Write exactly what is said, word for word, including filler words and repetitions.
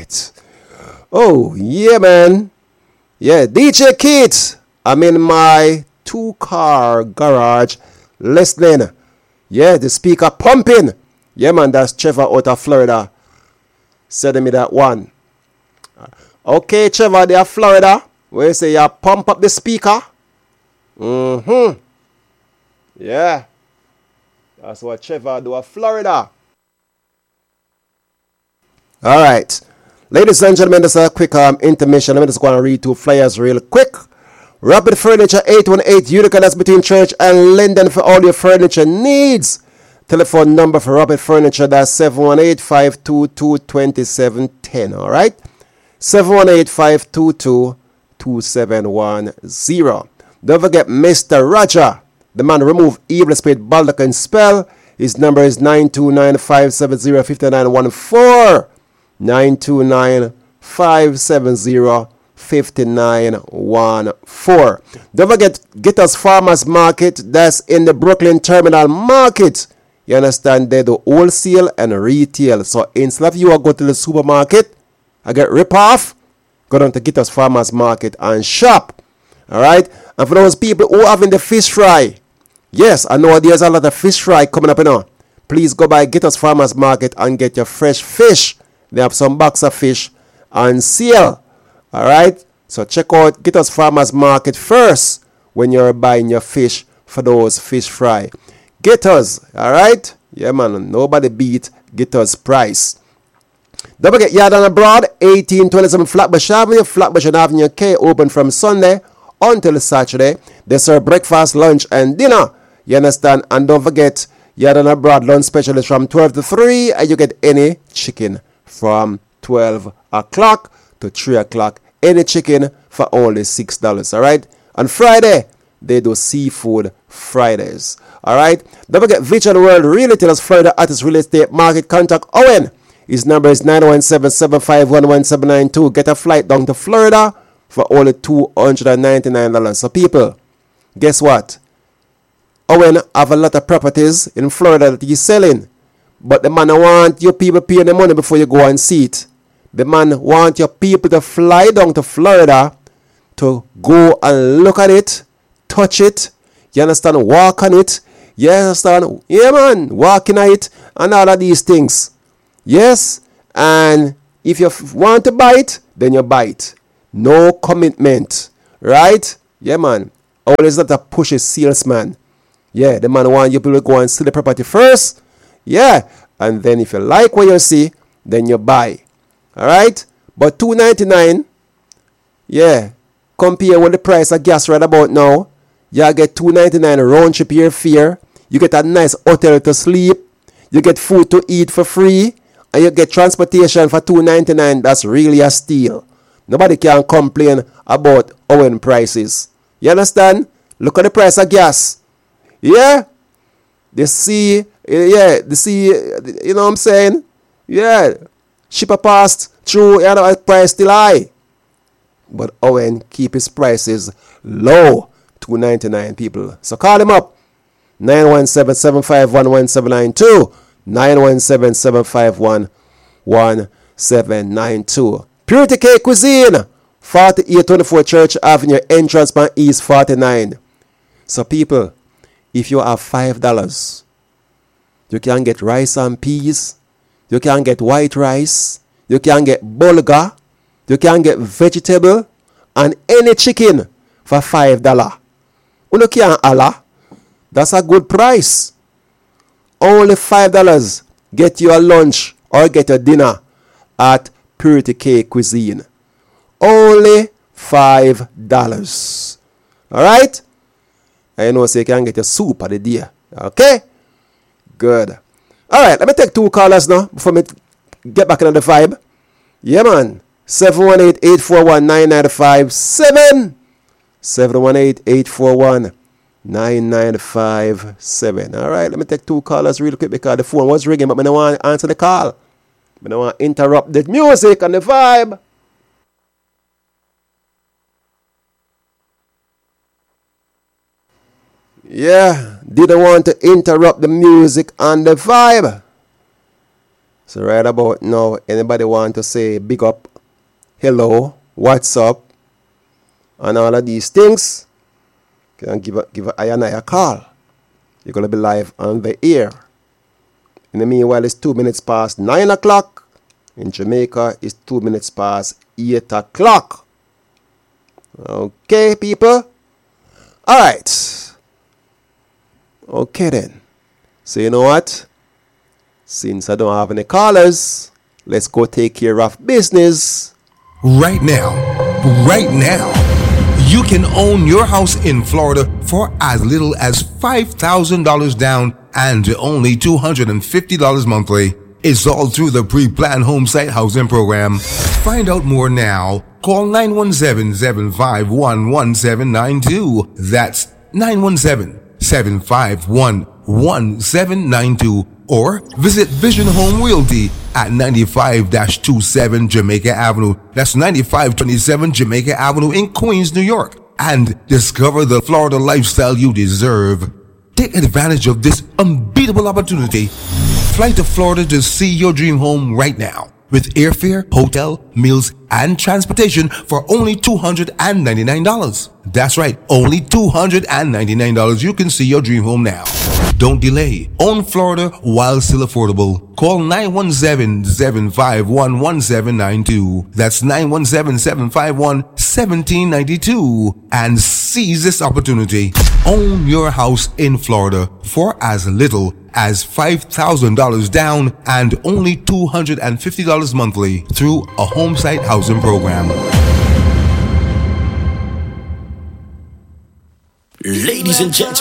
right. Oh, yeah, man. Yeah, D J Keith. I'm in my two-car garage listening. Yeah, the speaker pumping. Yeah, man, that's Trevor out of Florida. Sending me that one. Okay, Trevor, there, Florida. Where you say you pump up the speaker? Mm-hmm. Yeah. That's what Trevor do at Florida. All right. Ladies and gentlemen, this is a quick um, intermission. Let me just go and read two flyers real quick. Rapid Furniture, eight one eight Utica, that's between Church and Linden for all your furniture needs. Telephone number for Rapid Furniture, that's seven one eight, five two two, two seven one zero. All right? seven one eight, five two two, two seven one zero. Don't forget Mister Roger, the man who removed evil spirit, balduck and spell. His number is nine two nine, five seven zero, five nine one four. nine two nine, five seven zero, five nine one four. Don't forget Gitters Farmers Market. That's in the Brooklyn Terminal Market. You understand? They do wholesale and retail. So instead of you go to the supermarket and get rip off, go down to Gitters Farmers Market and shop. Alright? And for those people who are having the fish fry, yes, I know there's a lot of fish fry coming up, you know. Please go by Gitters Farmers Market and get your fresh fish. They have some box of fish on sale. Alright? So check out Gitters Farmers Market first when you're buying your fish for those fish fry. Gitters, alright? Yeah, man. Nobody beat Gitters price. Don't forget Yard and Abroad, eighteen twenty-seven Flatbush Avenue, Flatbush Avenue K, open from Sunday until Saturday. They serve breakfast, lunch, and dinner. You understand? And don't forget Yard and Abroad lunch special is from twelve to three, and you get any chicken from twelve o'clock to three o'clock. Any chicken for only six dollars, all right? On Friday, they do seafood Fridays, all right? Don't forget Vision World Realtors Florida Artist Real Estate Market. Contact Owen. His number is nine one seven, seven five one, one seven nine two. Get a flight down to Florida for only two hundred ninety-nine dollars. So people, guess what? Owen have a lot of properties in Florida that he's selling. But the man want your people paying the money before you go and see it. The man want your people to fly down to Florida to go and look at it, touch it. You understand? Walk on it. You understand? Yeah, man. Walking on it and all of these things. Yes. And if you want to buy it, then you buy it. No commitment. Right? Yeah, man. Always not a pushy salesman. Yeah, the man want you people to go and see the property first. Yeah, and then if you like what you see, then you buy. Alright? But two ninety-nine, yeah, compare with the price of gas right about now. You get two ninety-nine round trip airfare. You get a nice hotel to sleep. You get food to eat for free. And you get transportation for two ninety-nine. That's really a steal. Nobody can complain about Owen prices. You understand? Look at the price of gas. Yeah? They see... Yeah, the see, you know what I'm saying? Yeah, shipper passed through, you know, price still high. But Owen keep his prices low, two ninety-nine people. So call him up, nine one seven, seven five one, one seven nine two, nine one seven, seven five one, one seven nine two. Purity Cake Cuisine, forty-eight twenty-four Church Avenue, entrance by East forty-nine. So people, if you have five dollars, you can get rice and peas. You can get white rice. You can get bulgur. You can get vegetable. And any chicken for five dollars. You can Allah. That's a good price. Only five dollars. Get your lunch or get your dinner at Purity Cake Cuisine. Only five dollars. Alright? I know so you can get your soup of the day. Okay? Good. Alright, let me take two callers now before me get back into the vibe. Yeah, man. seven one eight, eight four one, nine nine five seven. seven one eight, eight four one, nine nine five seven. Alright, let me take two callers real quick because the phone was ringing, but I don't want to answer the call. I don't want to interrupt the music and the vibe. Yeah, didn't want to interrupt the music and the vibe. So right about now, anybody want to say big up, hello, what's up, and all of these things, can give a, give a, I and I a call. You're going to be live on the air. In the meanwhile, it's two minutes past nine o'clock. In Jamaica, it's two minutes past eight o'clock. Okay, people? All right. Okay, then. So you know what? Since I don't have any callers, let's go take care of business. Right now, right now, you can own your house in Florida for as little as five thousand dollars down and only two hundred fifty dollars monthly. It's all through the pre-planned home site housing program. Find out more now. Call nine one seven, seven five one, one seven nine two. That's nine one seven, seven five one, one seven nine two. Or visit Vision Home Realty at ninety-five twenty-seven Jamaica Avenue. That's ninety-five twenty-seven Jamaica Avenue in Queens, New York. And discover the Florida lifestyle you deserve. Take advantage of this unbeatable opportunity. Fly to Florida to see your dream home right now. With airfare, hotel, meals, and transportation for only two hundred ninety-nine dollars. That's right, only two hundred ninety-nine dollars. You can see your dream home now. Don't delay. Own Florida while still affordable. Call nine one seven, seven five one, one seven nine two. That's nine one seven, seven five one, one seven nine two. And seize this opportunity. Own your house in Florida for as little as five thousand dollars down and only two hundred fifty dollars monthly through a home site housing program. Ladies and gentlemen.